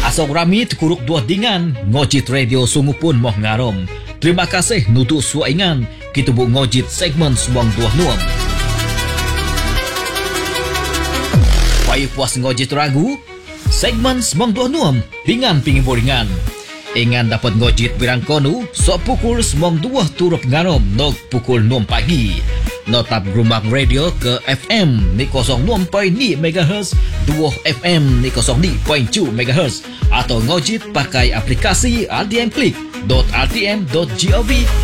Asok rami tukuruk dua dingan, ngojit radio sungu pun moh ngarom. Terima kasih nutu suaingan, kita bu ngojit segmen semong dua nuam. Pai puas ngojit ragu, segmen semong dua nuam, ringan pingin boringan. Ingan dapat ngojit birang konu, sok pukul semong dua turut ngarom, nok pukul 6 pagi. Notap rumah radio ke FM ni 06.2 MHz, 2 FM ni 02.2 MHz atau ngojit pakai aplikasi RTM Click.rtm.gov